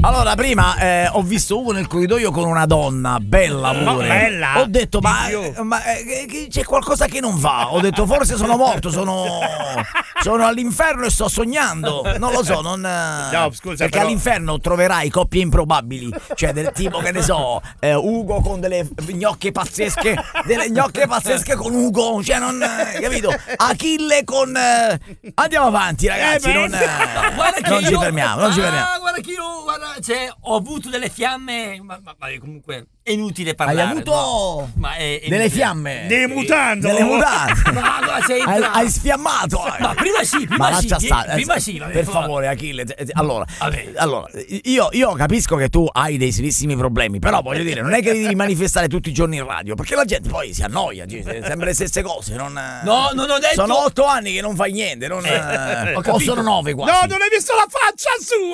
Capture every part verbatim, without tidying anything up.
Allora, prima eh, ho visto uno nel corridoio con una donna, bella pure. No, bella? Ho detto, ma, ma eh, c'è qualcosa che non va. Ho detto, forse sono morto, sono, sono all'inferno e sto sognando. Non lo so, non... No, scusa, perché però... all'inferno troverai coppie improbabili. Cioè, del tipo, che ne so, eh, Ugo con delle gnocche pazzesche, delle gnocche pazzesche con Ugo. Cioè, non... Eh, capito? Achille con... Eh... Andiamo avanti, ragazzi. Eh, non, beh, eh, Guarda che non ci io- fermiamo, non ci Ah, fermiamo. guarda che io, guarda, cioè, ho avuto delle fiamme, ma, ma, ma comunque è inutile Hai parlare. avuto no? Ma è, è delle inutile. fiamme. Delle mutande. Delle mutande. Ma guarda, sei Hai, bravo. hai sfiammato. Ma prima sì, prima Ma sì, lascia sì, stare. prima sì, vabbè, per va. favore, Achille. eh, Allora, Vabbè. allora io, io capisco che tu hai dei serissimi problemi, però voglio dire, non è che devi manifestare tutti i giorni in radio, perché la gente poi si annoia, cioè, sempre le stesse cose. Non, No, non ho detto. sono otto anni che non fai niente, non, eh, ho o capito. sono nove quasi. No, non hai visto la faccia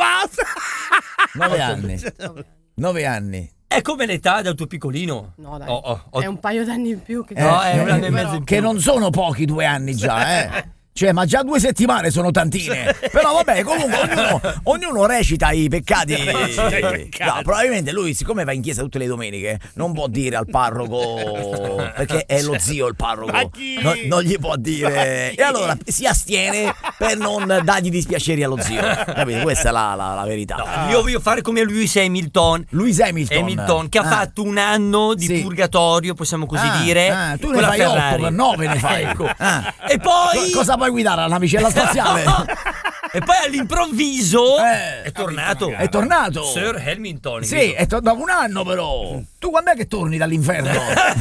sua! Nove anni. Nove anni. È come l'età del tuo piccolino. No, dai. Oh, oh, oh. È un paio d'anni in più che... No, è Eh, un anno e eh, mezzo in che più. non sono pochi due anni già, eh. Cioè, ma già due settimane sono tantine. Però vabbè, comunque ognuno, ognuno recita i peccati. peccati. No, probabilmente lui, siccome va in chiesa tutte le domeniche, non può dire al parroco, perché è lo zio il parroco. Ma chi? No- non gli può dire. E allora si astiene per non dargli dispiaceri allo zio. Capito? Questa è la, la- la verità. No, io voglio fare come Lewis Hamilton. Lewis Hamilton. Hamilton che ha Ah. fatto un anno di Sì. purgatorio, possiamo così Ah, dire. ah, tu con ne la fai Ferrari. otto, per nove ne fai. Ecco. Ah. E poi Co- cosa puoi guidare? La navicella spaziale? No! E poi all'improvviso Eh, è tornato. È tornato. Sir Hamilton. Sì, è to- dopo un anno però. Tu quando è che torni dall'inferno?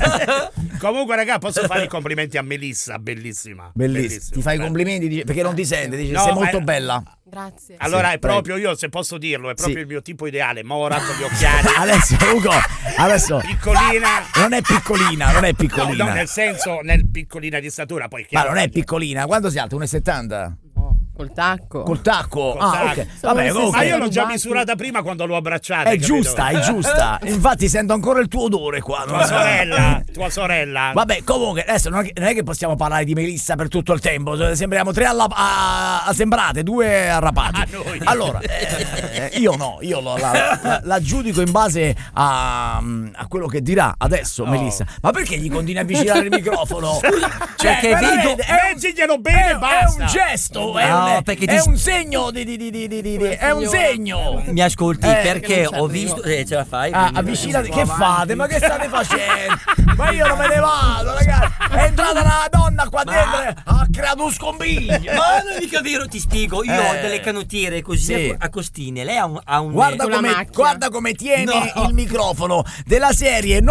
Comunque, raga, posso fare i complimenti a Melissa, bellissima. Bellissimo. Ti fai i complimenti dice- perché non ti sente, dice No, sei ma molto è- bella. Grazie. Allora Sì, è proprio io, se posso dirlo, è proprio Sì. il mio tipo ideale. Mora con gli occhiali, Adesso Ugo, adesso piccolina. non è piccolina, non è No, piccolina. no, nel senso, nel piccolina di statura, poi Ma chiaro, non è piccolina, quanto si alza? uno e settanta? No, col tacco. Col tacco? Col Ah, tacco. ok. Sono Vabbè, le comunque Ma io l'ho già Rubati. misurata prima quando l'ho abbracciata. è capito? giusta, è giusta. Infatti sento ancora il tuo odore qua. Tua sorella, tua sorella. Vabbè, comunque, adesso non è, che, non è che possiamo parlare di Melissa per tutto il tempo. Sembriamo tre alla, a, a sembrate, due arrapati. A noi. Allora, eh, io no, io lo- la, la- la giudico in base a, a quello che dirà adesso Melissa. Ma perché gli continui a avvicinare il microfono? Cioè, Perché veramente, vedo- è un- Leggiglielo bene, è, è basta. un gesto, è, No, un, perché è ti- un segno di, di, di, di, di, di- di- è un signora. segno. Mi ascolti Eh, perché che non ho c'è visto. arrivo. Eh, ce la fai? Ah, Quindi- avvicinate, che fate? Ma che state facendo? Ma io non me ne vado, ragazzi. È entrata una donna qua Ma- dentro e ha creato un scompiglio. Ma non è mica vero, ti spiego. Io ho Eh. delle canottiere così Sì. a- a costine. Lei ha un. Ha un Guarda Con la come, macchia. guarda come tiene No. il microfono della serie.